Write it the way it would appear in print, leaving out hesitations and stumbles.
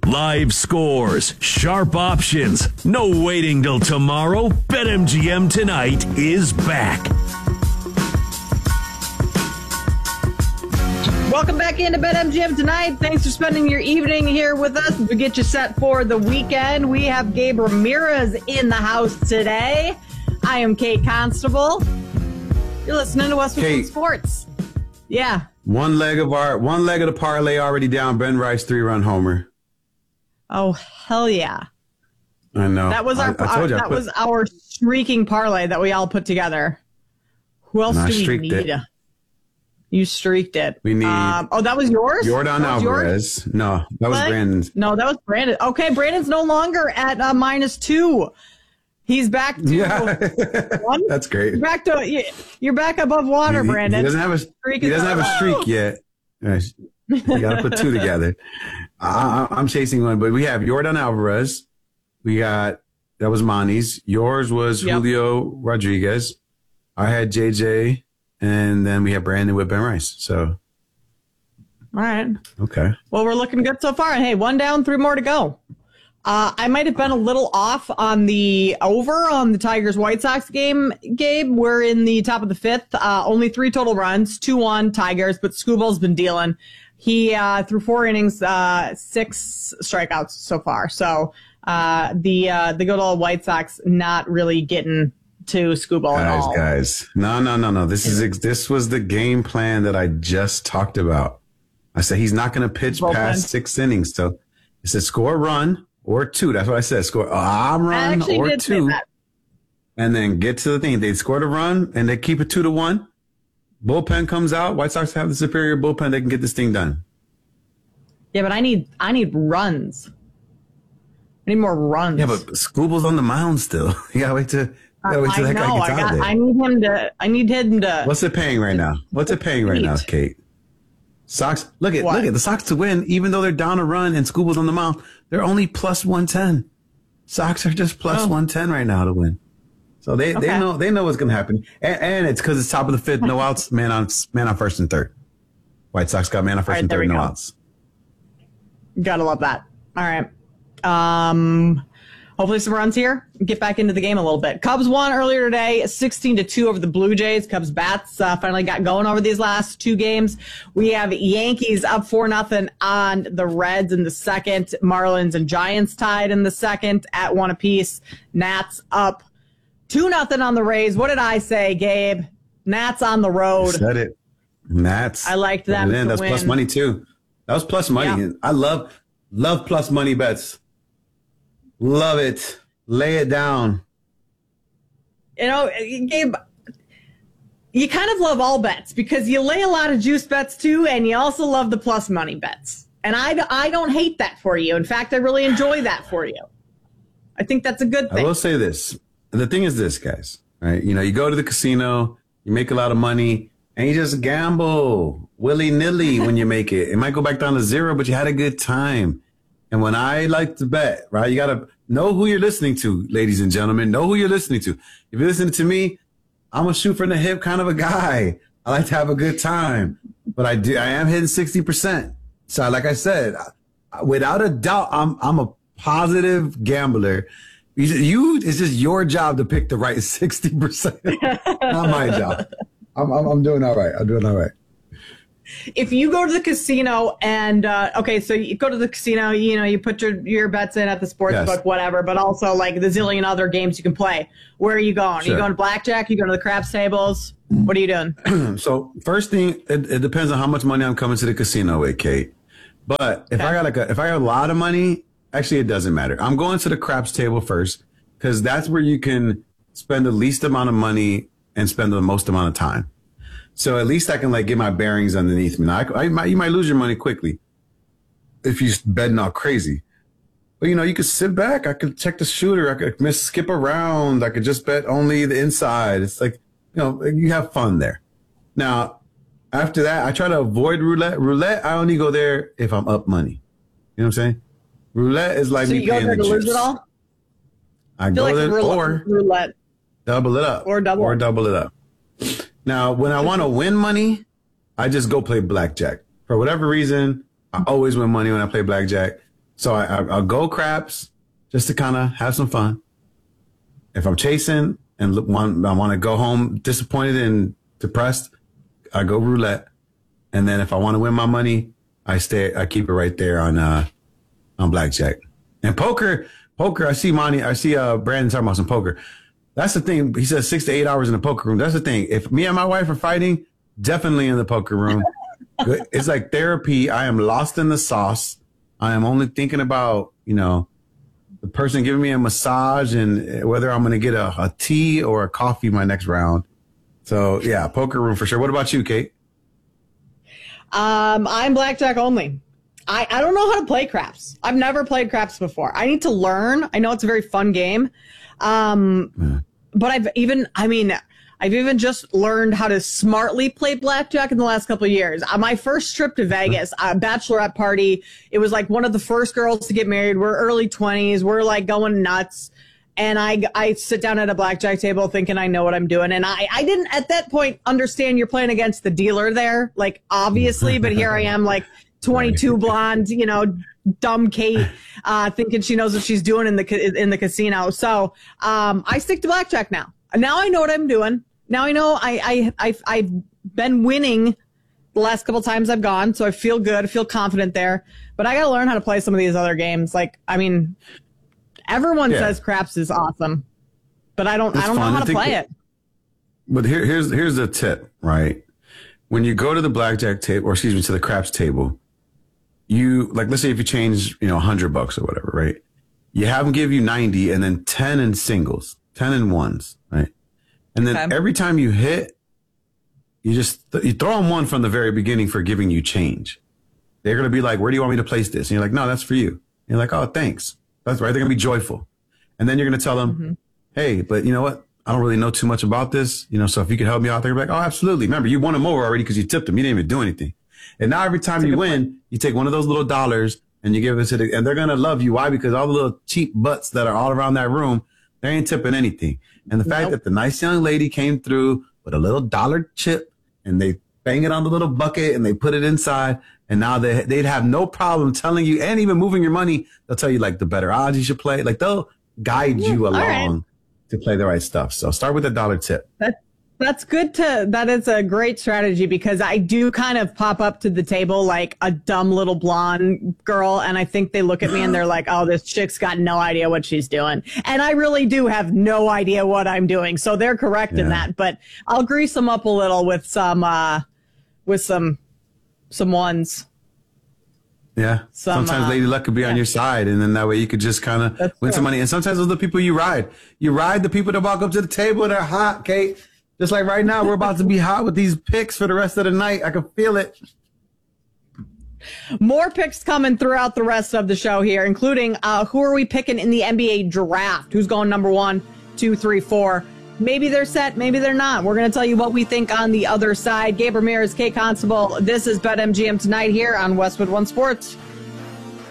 Live scores, sharp options, no waiting till tomorrow. BetMGM tonight is back. Welcome back into BetMGM tonight. Thanks for spending your evening here with us to get you set for the weekend. We have Gabe Ramirez in the house today. I am Kate Constable. You're listening to West Virginia Sports. Yeah. One leg of the parlay already down. Ben Rice 3-run homer. Oh, hell yeah. I know. That was our streaking parlay that we all put together. Who else do we need? You streaked it. We need. That was yours? Yordan Alvarez. Yours? No, that was Brandon's. No, that was Brandon. Okay, Brandon's no longer at -2. He's back to 1. That's great. You're back above water, Brandon. He doesn't have a streak yet. You got to put 2 together. I'm chasing one, but we have Yordan Alvarez. That was Monty's. Yours was Julio Rodriguez. I had JJ, and then we have Brandon with Ben Rice. So, all right. Okay. Well, we're looking good so far. Hey, 1 down, 3 more to go. I might have been a little off on the over on the Tigers-White Sox game, Gabe. We're in the top of the 5th. Only 3 total runs, 2-1 Tigers, but Scooble's been dealing. He threw 4 innings, 6 strikeouts so far. So the good old White Sox not really getting to Scooble at all. Guys, no. This was the game plan that I just talked about. I said he's not going to pitch past 6 innings. So it said score a run or 2. That's what I said. Score a run or 2. And then get to the thing. They scored a run and they keep it 2-1. Bullpen comes out. White Sox have the superior bullpen. They can get this thing done. Yeah, but I need runs. I need more runs. Yeah, but Scooble's on the mound still. You gotta wait till that guy gets out there. I need him to. What's it paying right now? Kate? Sox. Look at the Sox to win, even though they're down a run and Scooble's on the mound. They're only plus 110. Sox are just plus 110 right now to win. So they know what's going to happen. And it's because it's top of the 5th, no outs, man on first and third. White Sox got man on first and third, no outs. Gotta love that. All right. Hopefully some runs here. Get back into the game a little bit. Cubs won earlier today, 16-2 over the Blue Jays. Cubs bats finally got going over these last 2 games. We have Yankees up 4-0 on the Reds in the second. Marlins and Giants tied in the second at 1 apiece. Nats up 2-0 on the Rays. What did I say, Gabe? Nats on the road. You said it. Nats. I liked them to That's win. plus money, too. That was plus money. Yeah. I love plus money bets. Love it. Lay it down. You know, Gabe, you kind of love all bets because you lay a lot of juice bets, too, and you also love the plus money bets. And I don't hate that for you. In fact, I really enjoy that for you. I think that's a good thing. I will say this. The thing is this, guys, right? You know, you go to the casino, you make a lot of money, and you just gamble willy-nilly when you make it. It might go back down to 0, but you had a good time. And when I like to bet, right, you got to know who you're listening to, ladies and gentlemen. Know who you're listening to. If you're listening to me, I'm a shoot from the hip kind of a guy. I like to have a good time. But I am hitting 60%. So like I said, without a doubt, I'm a positive gambler. It's just your job to pick the right 60%. Not my job. I'm doing all right. I'm doing all right. If you go to the casino and, so you go to the casino, you know, you put your bets in at the sports book, whatever, but also like the zillion other games you can play. Where are you going? Sure. Are you going to blackjack? Are you going to the craps tables? What are you doing? So first thing, it depends on how much money I'm coming to the casino with, Kate. But if I got if I have a lot of money, actually it doesn't matter. I'm going to the craps table first because that's where you can spend the least amount of money and spend the most amount of time. So at least I can like get my bearings underneath me. Now you might lose your money quickly if you're betting all crazy. But you know, you could sit back. I could check the shooter. I could skip around. I could just bet only the inside. It's like, you know, you have fun there. Now, after that, I try to avoid roulette. Roulette, I only go there if I'm up money. You know what I'm saying? Roulette is like me paying the chips. So you go there to lose it all? I go there or roulette. Double it up. Or double it up. Now, when I want to win money, I just go play blackjack. For whatever reason, I always win money when I play blackjack. So I'll go craps just to kind of have some fun. If I'm chasing and I want to go home disappointed and depressed, I go roulette. And then if I want to win my money, I keep it right there on blackjack. And poker, I see Brandon talking about some poker. That's the thing. He says 6 to 8 hours in the poker room. That's the thing. If me and my wife are fighting, definitely in the poker room. It's like therapy. I am lost in the sauce. I am only thinking about, the person giving me a massage and whether I'm going to get a tea or a coffee my next round. So yeah, poker room for sure. What about you, Kate? I'm blackjack only. I don't know how to play craps. I've never played craps before. I need to learn. I know it's a very fun game. But I've even just learned how to smartly play blackjack in the last couple of years. My first trip to Vegas, a bachelorette party, it was like one of the first girls to get married. We're early 20s. We're like going nuts. And I sit down at a blackjack table thinking I know what I'm doing. And I didn't at that point understand you're playing against the dealer there, like obviously, but here I am like 22 blonde, dumb Kate, thinking she knows what she's doing in the casino. So, I stick to blackjack now. Now I know what I'm doing. Now I know I've been winning the last couple times I've gone. So I feel good. I feel confident there, but I got to learn how to play some of these other games. Everyone says craps is awesome, but I don't know how to play it. But here's the tip, right? When you go to the blackjack table, to the craps table, let's say if you change, $100 or whatever, right? You have them give you 90 and then 10 in singles, 10 in ones, right? And then every time you hit, you throw them one from the very beginning for giving you change. They're going to be like, where do you want me to place this? And you're like, no, that's for you. And you're like, oh, thanks. That's right. They're going to be joyful. And then you're going to tell them, hey, but you know what? I don't really know too much about this. So if you could help me out, they're like, oh, absolutely. Remember, you won them over already because you tipped them. You didn't even do anything. And now every time you win, you take one of those little dollars and you give it to and they're going to love you. Why? Because all the little cheap butts that are all around that room, they ain't tipping anything. And the fact that the nice young lady came through with a little dollar chip and they bang it on the little bucket and they put it inside. And now they'd have no problem telling you and even moving your money. They'll tell you like the better odds you should play. Like they'll guide you along to play the right stuff. So start with a dollar tip. That's good that is a great strategy because I do kind of pop up to the table like a dumb little blonde girl. And I think they look at me and they're like, oh, this chick's got no idea what she's doing. And I really do have no idea what I'm doing. So they're correct in that, but I'll grease them up a little with some ones. Yeah. Sometimes Lady Luck could be on your side, and then that way you could just kind of win some money. And sometimes those are the people you ride. You ride the people that walk up to the table and they're hot, Kate. Just like right now, we're about to be hot with these picks for the rest of the night. I can feel it. More picks coming throughout the rest of the show here, including who are we picking in the NBA draft? Who's going number 1, 2, 3, 4? Maybe they're set, maybe they're not. We're going to tell you what we think on the other side. Gabe Ramirez, Kate Constable. This is BetMGM Tonight here on Westwood One Sports.